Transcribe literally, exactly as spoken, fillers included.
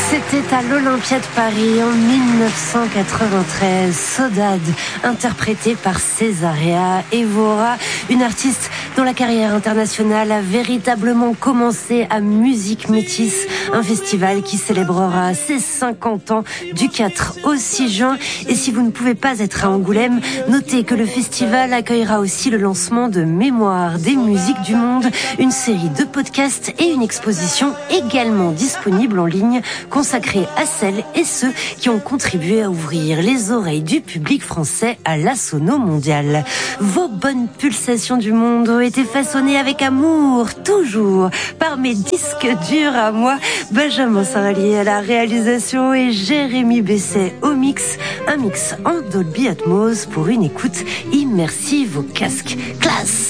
C'était à l'Olympia de Paris en dix-neuf cent quatre-vingt-treize. Sodade, interprétée par Césaria Evora, une artiste dont la carrière internationale a véritablement commencé à Musique Métis, un festival qui célébrera ses cinquante ans du quatre au six juin. Et si vous ne pouvez pas être à Angoulême, notez que le festival accueillera aussi le lancement de Mémoire des musiques du monde, une série de podcasts et une exposition également disponible en ligne consacrée à celles et ceux qui ont contribué à ouvrir les oreilles du public français à la sono mondiale. Vos bonnes pulsations du monde ont été façonnées avec amour, toujours, par mes disques durs à moi, Benjamin Saralier à la réalisation et Jérémy Besset au mix, un mix en Dolby Atmos pour une écoute immersive au casque. Classe!